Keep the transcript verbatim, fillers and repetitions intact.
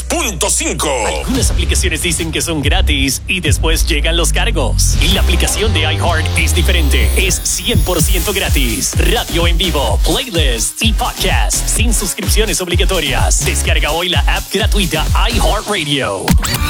punto cinco. Algunas aplicaciones dicen que son gratis y después llegan los cargos. Y la aplicación de iHeart es diferente. Es cien por ciento gratis. Radio en vivo, playlists y podcasts sin suscripciones obligatorias. Descarga hoy la app gratuita iHeartRadio.